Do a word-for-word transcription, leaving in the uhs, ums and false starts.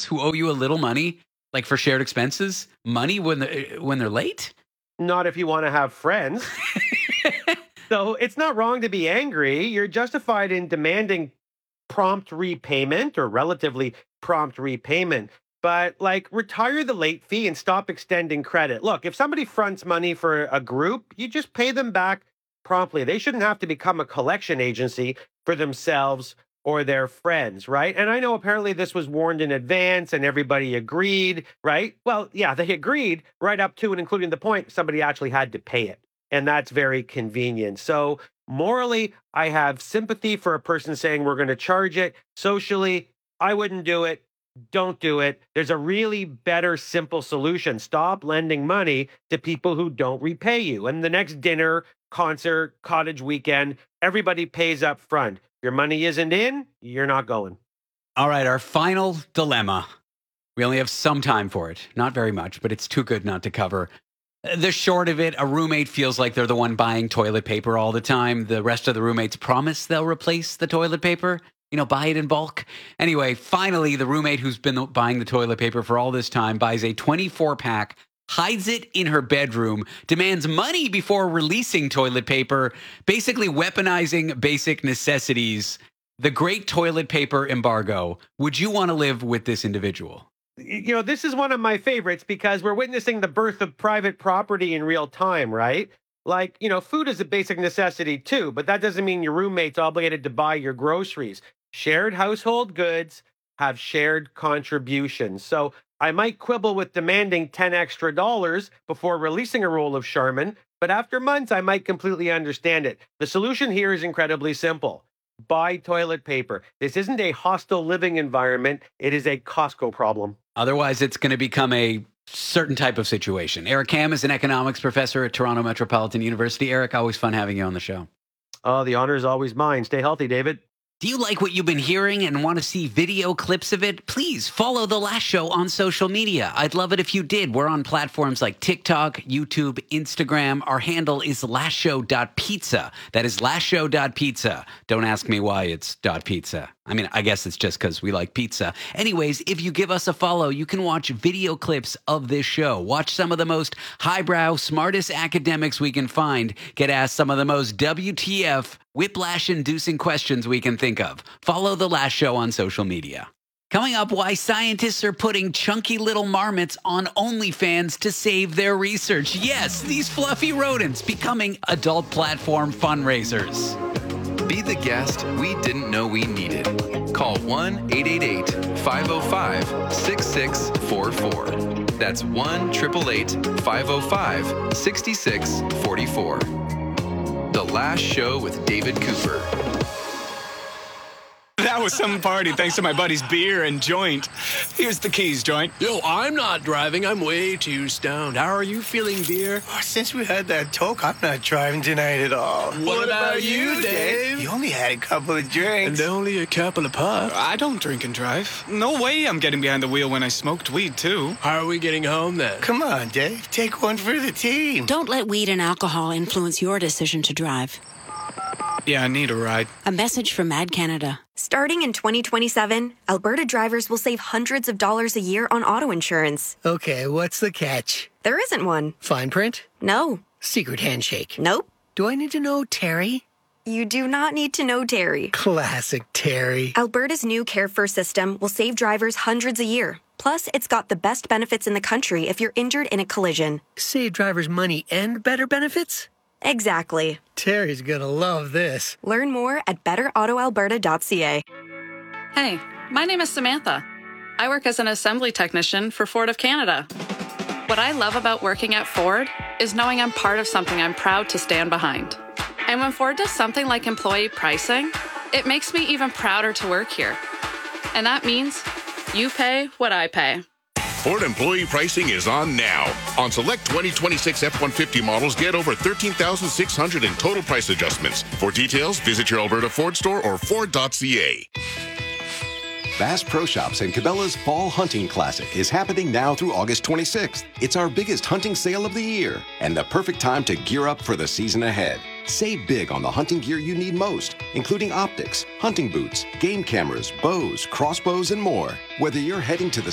friends who owe you a little money, like for shared expenses, money when they're, when they're late? Not if you want to have friends. So it's not wrong to be angry. You're justified in demanding prompt repayment or relatively prompt repayment. But like retire the late fee and stop extending credit. Look, if somebody fronts money for a group, you just pay them back promptly. They shouldn't have to become a collection agency for themselves or their friends, right? And I know apparently this was warned in advance and everybody agreed, right? Well, yeah, they agreed right up to and including the point somebody actually had to pay it. And that's very convenient. So morally, I have sympathy for a person saying we're going to charge it. Socially, I wouldn't do it. Don't do it. There's a really better, simple solution. Stop lending money to people who don't repay you. And the next dinner, concert, cottage weekend, everybody pays up front. Your money isn't in, you're not going. All right, our final dilemma. We only have some time for it. Not very much, but it's too good not to cover. The short of it, a roommate feels like they're the one buying toilet paper all the time. The rest of the roommates promise they'll replace the toilet paper. You know, buy it in bulk. Anyway, finally, the roommate who's been buying the toilet paper for all this time buys a twenty-four pack, hides it in her bedroom, demands money before releasing toilet paper, basically weaponizing basic necessities. The great toilet paper embargo. Would you want to live with this individual? You know, this is one of my favorites because we're witnessing the birth of private property in real time, right? Like, you know, food is a basic necessity too, but that doesn't mean your roommate's obligated to buy your groceries. Shared household goods have shared contributions. So I might quibble with demanding ten extra dollars before releasing a roll of Charmin, but after months, I might completely understand it. The solution here is incredibly simple. Buy toilet paper. This isn't a hostile living environment. It is a Costco problem. Otherwise, it's going to become a certain type of situation. Eric Kam is an economics professor at Toronto Metropolitan University. Eric, always fun having you on the show. Oh, the honor is always mine. Stay healthy, David. Do you like what you've been hearing and want to see video clips of it? Please follow The Last Show on social media. I'd love it if you did. We're on platforms like TikTok, YouTube, Instagram. Our handle is lastshow.pizza. That is lastshow.pizza. Don't ask me why it's .pizza. I mean, I guess it's just because we like pizza. Anyways, if you give us a follow, you can watch video clips of this show. Watch some of the most highbrow, smartest academics we can find get asked some of the most W T F, whiplash-inducing questions we can think of. Follow The Last Show on social media. Coming up, why scientists are putting chunky little marmots on OnlyFans to save their research. Yes, these fluffy rodents becoming adult platform fundraisers. Be the guest we didn't know we needed. Call one eight eight eight, five oh five, six six four four. That's one eight eight eight, five oh five, six six four four. The Last Show with David Cooper. That was some party thanks to my buddy's beer and joint. Here's the keys, joint. Yo, I'm not driving. I'm way too stoned. How are you feeling, dear? Oh, since we had that talk, I'm not driving tonight at all. What, what about, about you, Dave? You only had a couple of drinks. And only a couple of puffs. I don't drink and drive. No way I'm getting behind the wheel when I smoked weed, too. How are we getting home, then? Come on, Dave. Take one for the team. Don't let weed and alcohol influence your decision to drive. Yeah, I need a ride. A message from Mad Canada. Starting in twenty twenty-seven, Alberta drivers will save hundreds of dollars a year on auto insurance. Okay, what's the catch? There isn't one. Fine print? No. Secret handshake? Nope. Do I need to know Terry? You do not need to know Terry. Classic Terry. Alberta's new Care First system will save drivers hundreds a year. Plus, it's got the best benefits in the country if you're injured in a collision. Save drivers money and better benefits? Exactly. Terry's gonna love this. Learn more at better auto alberta dot c a. Hey, my name is Samantha. I work as an assembly technician for Ford of Canada. What I love about working at Ford is knowing I'm part of something I'm proud to stand behind. And when Ford does something like employee pricing, it makes me even prouder to work here. And that means you pay what I pay. Ford employee pricing is on now. On select twenty twenty-six F one fifty models, get over thirteen thousand six hundred dollars in total price adjustments. For details, visit your Alberta Ford store or Ford dot c a. Bass Pro Shops and Cabela's Fall Hunting Classic is happening now through August twenty-sixth. It's our biggest hunting sale of the year and the perfect time to gear up for the season ahead. Save big on the hunting gear you need most, including optics, hunting boots, game cameras, bows, crossbows, and more. Whether you're heading to the